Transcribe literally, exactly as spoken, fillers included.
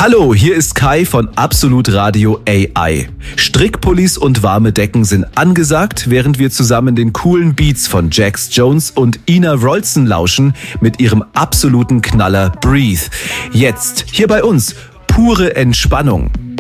Hallo, hier ist Kai von Absolut Radio A I. Strickpullis und warme Decken sind angesagt, während wir zusammen den coolen Beats von Jax Jones und Ina Wroldsen lauschen mit ihrem absoluten Knaller Breathe. Jetzt, hier bei uns, pure Entspannung.